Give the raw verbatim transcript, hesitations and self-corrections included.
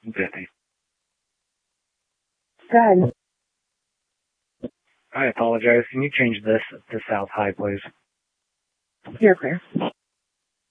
fifty. Good. I apologize. Can you change this to South High, please? You're clear.